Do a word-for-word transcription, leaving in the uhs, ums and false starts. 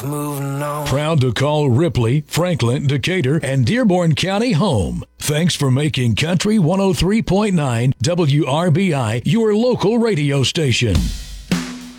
Moving on. Proud to call Ripley, Franklin, Decatur, and Dearborn County home. Thanks for making Country one oh three point nine W R B I your local radio station.